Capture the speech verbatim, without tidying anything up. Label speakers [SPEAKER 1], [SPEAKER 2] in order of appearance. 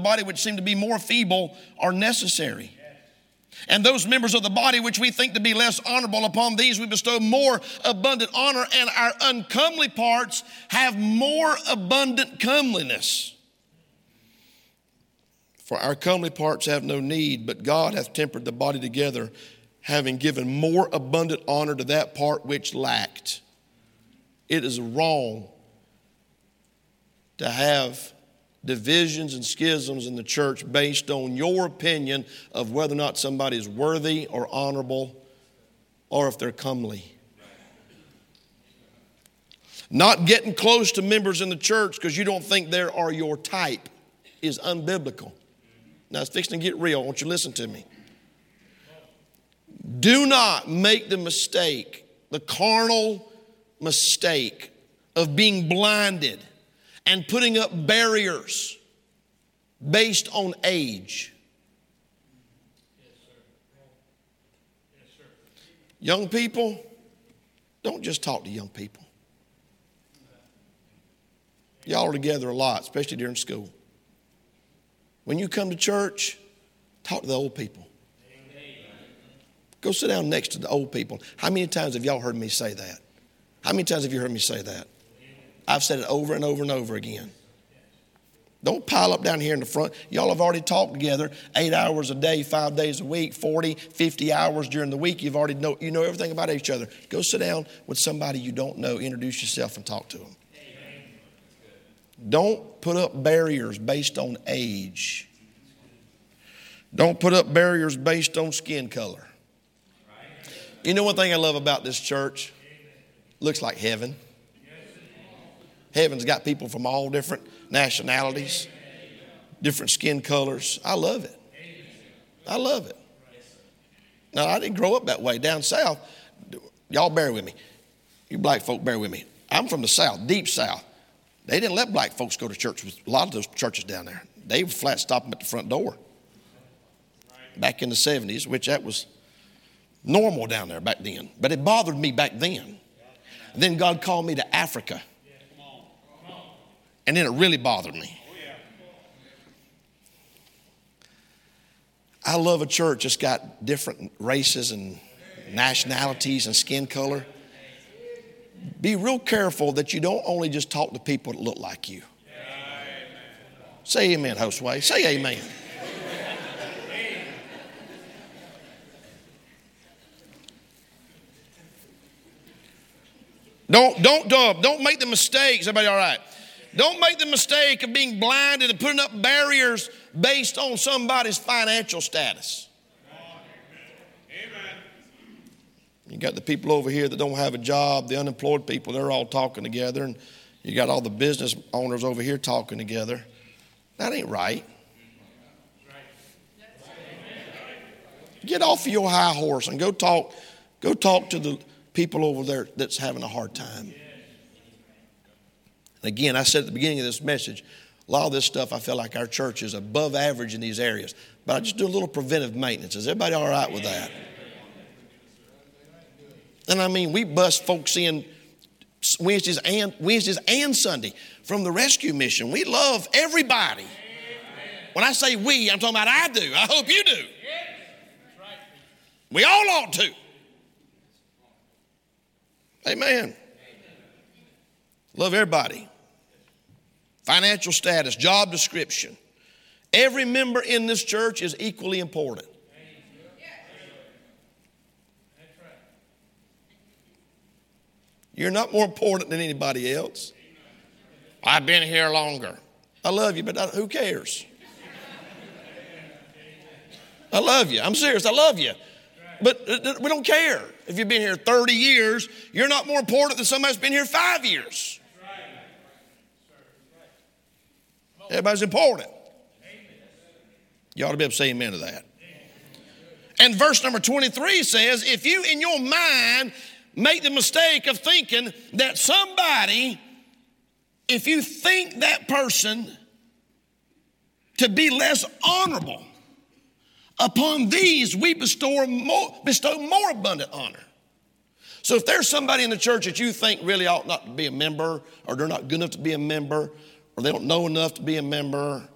[SPEAKER 1] body which seem to be more feeble are necessary. And those members of the body which we think to be less honorable, upon these we bestow more abundant honor, and our uncomely parts have more abundant comeliness. For our comely parts have no need, but God hath tempered the body together, having given more abundant honor to that part which lacked. It is wrong to have divisions and schisms in the church based on your opinion of whether or not somebody is worthy or honorable or if they're comely. Not getting close to members in the church because you don't think they are your type is unbiblical. Now it's fixing to get real. I want you to listen to me. Do not make the mistake, the carnal mistake of being blinded and putting up barriers based on age. Young people, don't just talk to young people. Y'all are together a lot, especially during school. When you come to church, talk to the old people. Go sit down next to the old people. How many times have y'all heard me say that? How many times have you heard me say that? I've said it over and over and over again. Don't pile up down here in the front. Y'all have already talked together eight hours a day, five days a week, forty, fifty hours during the week. You've already know, you know everything about each other. Go sit down with somebody you don't know, introduce yourself and talk to them. Don't put up barriers based on age. Don't put up barriers based on skin color. You know one thing I love about this church? Looks like heaven. Heaven's got people from all different nationalities, different skin colors. I love it. I love it. Now, I didn't grow up that way. Down south, y'all bear with me. You black folk, bear with me. I'm from the south, deep south. They didn't let black folks go to church with a lot of those churches down there. They would flat stop them at the front door. Back in the seventies, which that was normal down there back then. But it bothered me back then. And then God called me to Africa. And then it really bothered me. I love a church that's got different races and nationalities and skin color. Be real careful that you don't only just talk to people that look like you. Say amen, Josue. Say amen. Don't, don't, don't, don't make the mistakes. Everybody all right? Don't make the mistake of being blinded and putting up barriers based on somebody's financial status. Amen. You got the people over here that don't have a job, the unemployed people, they're all talking together. And you got all the business owners over here talking together. That ain't right. Get off of your high horse and go talk, go talk to the people over there that's having a hard time. And again, I said at the beginning of this message, a lot of this stuff I feel like our church is above average in these areas. But I just do a little preventive maintenance. Is everybody all right with that? And I mean, we bust folks in Wednesdays and Wednesdays and Sunday from the rescue mission. We love everybody. When I say we, I'm talking about I do. I hope you do. We all ought to. Amen. Love everybody. Financial status, job description. Every member in this church is equally important. You're not more important than anybody else. I've been here longer. I love you, but who cares? I love you. I'm serious. I love you. But we don't care. If you've been here thirty years, you're not more important than somebody who's been here five years. Everybody's important. You ought to be able to say amen to that. And verse number twenty-three says, if you in your mind make the mistake of thinking that somebody, if you think that person to be less honorable, upon these we bestow more, bestow more abundant honor. So if there's somebody in the church that you think really ought not to be a member, or they're not good enough to be a member, or they don't know enough to be a member,